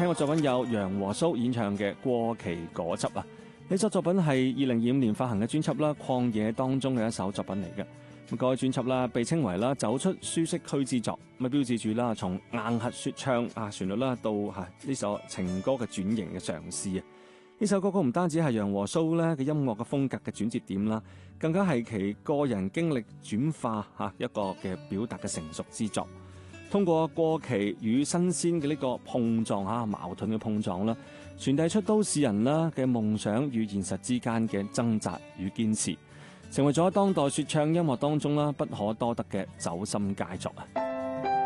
聽嘅作品有楊和蘇演唱嘅《過期果汁》啊。呢首作品係2025年發行嘅專輯啦，《曠野》當中嘅一首作品嚟嘅。咁該專輯啦，被稱為啦走出舒適區之作，咁標誌住啦從硬核說唱旋律啦到呢首情歌嘅轉型嘅嘗試啊。呢首歌曲唔單止係楊和蘇咧嘅音樂嘅風格嘅轉折點啦，更加係其個人經歷轉化一個嘅表達嘅成熟之作。通過過期與新鮮嘅呢個碰撞矛盾嘅碰撞啦，傳遞出都市人啦嘅夢想與現實之間嘅掙扎與堅持，成為咗當代說唱音樂當中啦不可多得嘅走心佳作啊！